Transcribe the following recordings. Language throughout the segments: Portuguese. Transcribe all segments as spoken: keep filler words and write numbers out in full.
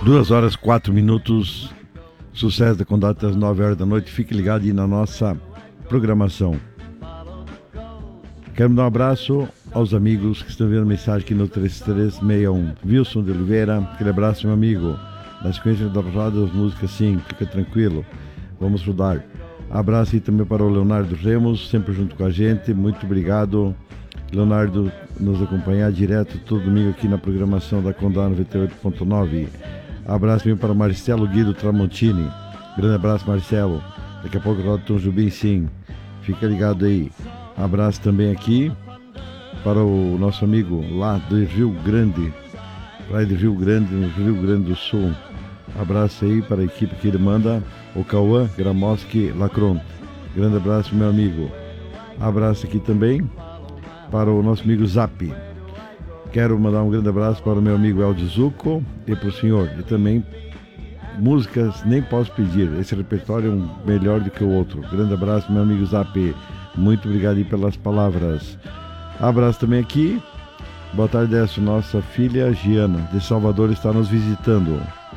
Duas horas, quatro minutos, sucesso da Condata às nove horas da noite. Fique ligado aí na nossa programação. Quero mandar um abraço aos amigos que estão vendo mensagem aqui no três três seis um. Wilson de Oliveira, aquele abraço, meu amigo. Na sequência da rodada das músicas, sim, fica tranquilo. Vamos rodar. Abraço aí também para o Leonardo Remos, sempre junto com a gente. Muito obrigado, Leonardo, nos acompanhar direto todo domingo aqui na programação da Condá noventa e oito ponto nove. Abraço também para Marcelo Guido Tramontini. Grande abraço, Marcelo. Daqui a pouco roda Tom Jubim, sim. Fica ligado aí. Abraço também aqui para o nosso amigo lá do Rio Grande, lá do Rio Grande, no Rio Grande do Sul. Abraço aí para a equipe que ele manda, o Cauã Gramoski Lacron. Grande abraço, meu amigo. Abraço aqui também para o nosso amigo Zap. Quero mandar um grande abraço para o meu amigo Eldio Zucco e para o senhor. E também músicas nem posso pedir. Esse repertório é um melhor do que o outro. Grande abraço, meu amigo Zap. Muito obrigado aí pelas palavras. Abraço também aqui. Boa tarde, Décio. Nossa filha Giana, de Salvador, está nos visitando.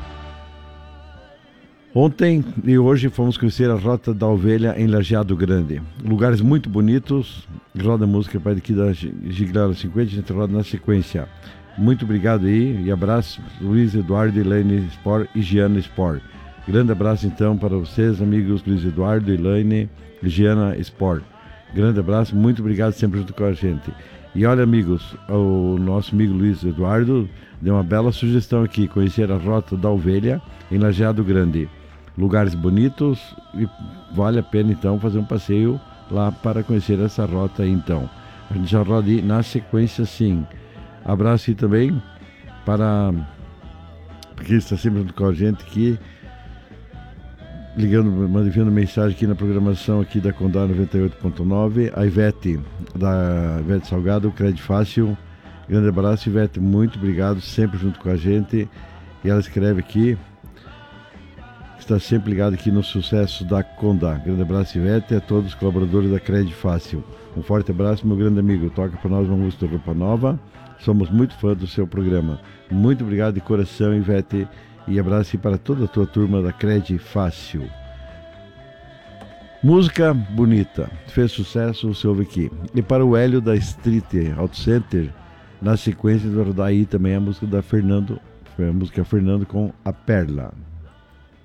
Ontem e hoje fomos conhecer a Rota da Ovelha em Lajeado Grande. Lugares muito bonitos. Roda música para aqui da Giglera cinquenta, a gente roda na sequência. Muito obrigado aí e abraço, Luiz Eduardo, Elaine Sport e Giana Sport. Grande abraço então para vocês, amigos Luiz Eduardo, Elaine e Giana Sport. Grande abraço, muito obrigado sempre junto com a gente. E olha, amigos, o nosso amigo Luiz Eduardo deu uma bela sugestão aqui, conhecer a Rota da Ovelha em Lajeado Grande. Lugares bonitos e vale a pena então fazer um passeio lá para conhecer essa rota aí, então. A gente já roda aí na sequência, sim. Abraço aí também para porque está sempre junto com a gente aqui, ligando, mandando mensagem aqui na programação aqui da Condá noventa e oito ponto nove, a Ivete, da Ivete Salgado, Crédito Fácil. Grande abraço, Ivete, muito obrigado, sempre junto com a gente. E ela escreve aqui, está sempre ligado aqui no sucesso da Condá. Grande abraço, Ivete, a todos os colaboradores da Crédito Fácil. Um forte abraço, meu grande amigo. Toca para nós uma música do Roupa Nova. Somos muito fãs do seu programa. Muito obrigado de coração, Ivete. E abraço para toda a tua turma da Crédito Fácil. Música bonita. Fez sucesso, você ouve aqui. E para o Hélio da Street Auto Center, na sequência, vai rodar aí também a música da Fernando. Foi a música Fernando com A Perla.